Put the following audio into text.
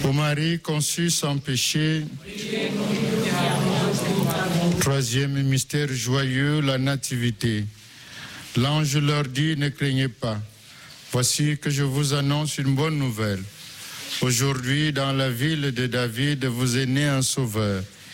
Ô Marie conçue sans péché, troisième mystère joyeux, la nativité. L'ange leur dit, ne craignez pas. Voici que je vous annonce une bonne nouvelle. Aujourd'hui, dans la ville de David, vous est né un sauveur.